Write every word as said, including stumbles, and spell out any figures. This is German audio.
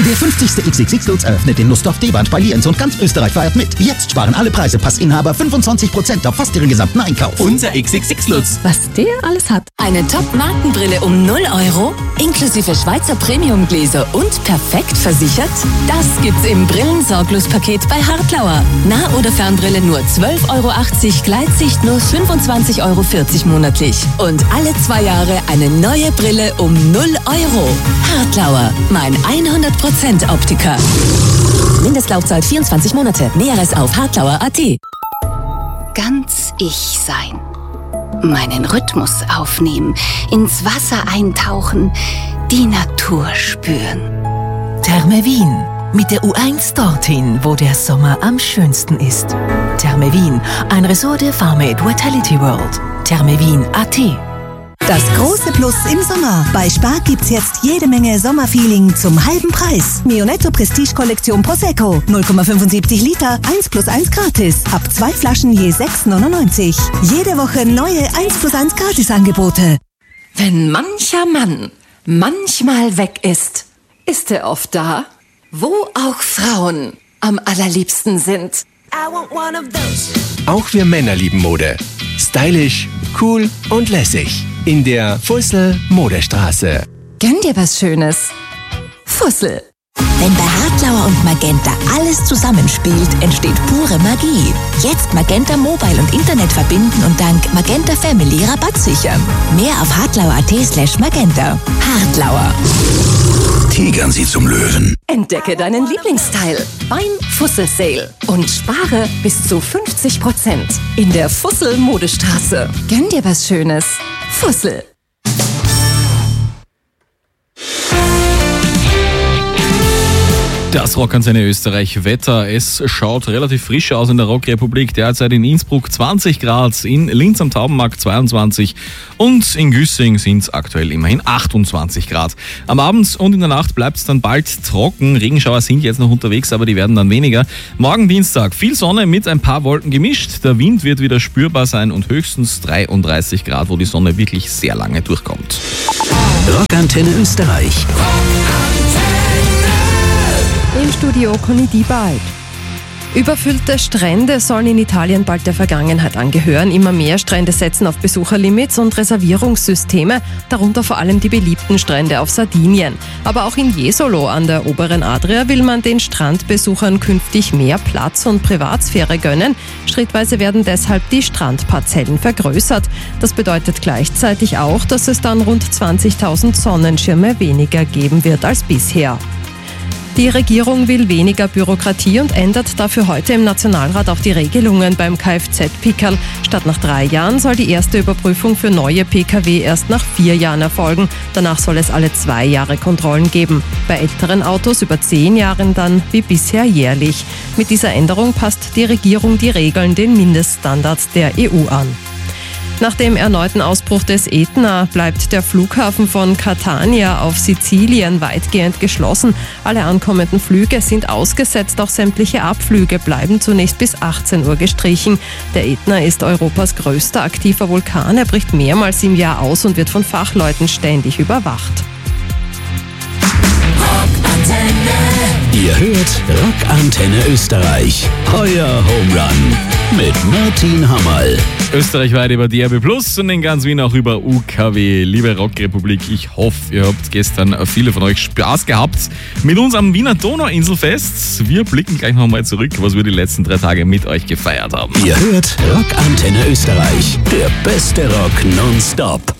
Der fünfzigste X X X Lutz eröffnet den Lusthof D-Band bei Lienz und ganz Österreich feiert mit. Jetzt sparen alle Preisepassinhaber fünfundzwanzig Prozent auf fast ihren gesamten Einkauf. Unser X X X Lutz. Was der alles hat. Eine Top-Markenbrille um null Euro, inklusive Schweizer Premiumgläser und perfekt versichert? Das gibt's im Brillensorglos-Paket bei Hartlauer. Nah- oder Fernbrille nur zwölf Euro achtzig, Gleitsicht nur fünfundzwanzig Euro vierzig monatlich. Und alle zwei Jahre eine neue Brille um null Euro. Hartlauer, mein hundert Prozent Optiker. Mindestlaufzeit vierundzwanzig Monate. Näheres auf hartlauer punkt at. Ganz ich sein. Meinen Rhythmus aufnehmen, ins Wasser eintauchen, die Natur spüren. Therme Wien. Mit der U eins dorthin, wo der Sommer am schönsten ist. Therme Wien, ein Ressort der Farmate Vitality World. therme wien punkt at. Das große Plus im Sommer. Bei Spar gibt's jetzt jede Menge Sommerfeeling zum halben Preis. Mionetto Prestige Kollektion Prosecco. null Komma fünfundsiebzig Liter, eins plus eins gratis. Ab zwei Flaschen je sechs neunundneunzig. Jede Woche neue eins plus eins Gratisangebote. Wenn mancher Mann manchmal weg ist, ist er oft da, wo auch Frauen am allerliebsten sind. Auch wir Männer lieben Mode. Stylisch, cool und lässig. In der Fussel Modestraße. Gönn dir was Schönes. Fussel. Wenn bei Hartlauer und Magenta alles zusammenspielt, entsteht pure Magie. Jetzt Magenta Mobile und Internet verbinden und dank Magenta Family Rabatt sichern. Mehr auf hartlauer punkt at slash magenta. Hartlauer. Tigern Sie zum Löwen. Entdecke deinen Lieblingsteil beim Fussel Sale und spare bis zu fünfzig Prozent in der Fussel Modestraße. Gönn dir was Schönes. Fussel. Das Rockantenne Österreich Wetter. Es schaut relativ frisch aus in der Rockrepublik. Derzeit in Innsbruck zwanzig Grad, in Linz am Taubenmarkt zweiundzwanzig und in Güssing sind es aktuell immerhin achtundzwanzig Grad. Am Abend und in der Nacht bleibt es dann bald trocken. Regenschauer sind jetzt noch unterwegs, aber die werden dann weniger. Morgen Dienstag viel Sonne mit ein paar Wolken gemischt. Der Wind wird wieder spürbar sein und höchstens dreiunddreißig Grad, wo die Sonne wirklich sehr lange durchkommt. Rockantenne Österreich. Im Studio Conny Diebald. Überfüllte Strände sollen in Italien bald der Vergangenheit angehören. Immer mehr Strände setzen auf Besucherlimits und Reservierungssysteme, darunter vor allem die beliebten Strände auf Sardinien. Aber auch in Jesolo an der oberen Adria will man den Strandbesuchern künftig mehr Platz und Privatsphäre gönnen. Schrittweise werden deshalb die Strandparzellen vergrößert. Das bedeutet gleichzeitig auch, dass es dann rund zwanzigtausend Sonnenschirme weniger geben wird als bisher. Die Regierung will weniger Bürokratie und ändert dafür heute im Nationalrat auch die Regelungen beim Kfz-Pickerl. Statt nach drei Jahren soll die erste Überprüfung für neue Pkw erst nach vier Jahren erfolgen. Danach soll es alle zwei Jahre Kontrollen geben. Bei älteren Autos über zehn Jahren dann wie bisher jährlich. Mit dieser Änderung passt die Regierung die Regeln den Mindeststandards der E U an. Nach dem erneuten Ausbruch des Ätna bleibt der Flughafen von Catania auf Sizilien weitgehend geschlossen. Alle ankommenden Flüge sind ausgesetzt, auch sämtliche Abflüge bleiben zunächst bis achtzehn Uhr gestrichen. Der Ätna ist Europas größter aktiver Vulkan. Er bricht mehrmals im Jahr aus und wird von Fachleuten ständig überwacht. Ihr hört Rockantenne Österreich. Euer Home Run mit Martin Hammerl. Österreichweit über D R B Plus und in ganz Wien auch über U K W. Liebe Rockrepublik, ich hoffe, ihr habt gestern viele von euch Spaß gehabt mit uns am Wiener Donauinselfest. Wir blicken gleich nochmal zurück, was wir die letzten drei Tage mit euch gefeiert haben. Ihr hört Rockantenne Österreich, der beste Rock nonstop.